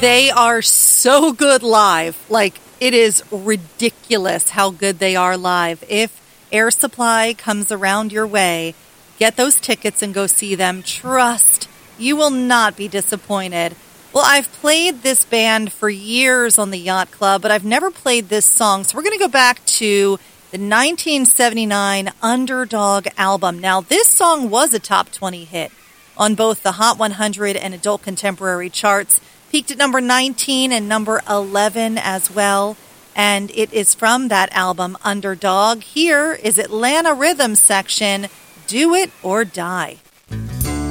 They are so good live. Like, it is ridiculous how good they are live. If Air Supply comes around your way, get those tickets and go see them. Trust, you will not be disappointed. Well, I've played this band for years on the Yacht Club, but I've never played this song. So we're going to go back to the 1979 Underdog album. Now, this song was a top 20 hit on both the Hot 100 and Adult Contemporary charts. Peaked at number 19 and number 11 as well. And it is from that album, Underdog. Here is Atlanta Rhythm section, Do It or Die.